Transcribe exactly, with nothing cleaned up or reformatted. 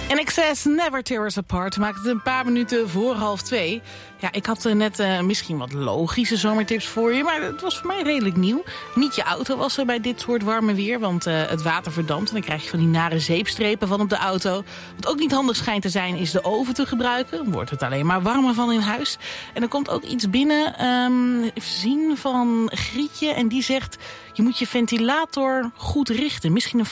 In Excess, Never Tear Us Apart, maakt het een paar minuten voor half twee. Ja, ik had uh, net uh, misschien wat logische zomertips voor je, maar het was voor mij redelijk nieuw. Niet je auto wassen bij dit soort warme weer, want uh, het water verdampt en dan krijg je van die nare zeepstrepen van op de auto. Wat ook niet handig schijnt te zijn, is de oven te gebruiken. Dan wordt het alleen maar warmer van in huis. En er komt ook iets binnen, um, even zien, van Grietje. En die zegt, je moet je ventilator goed richten. Misschien een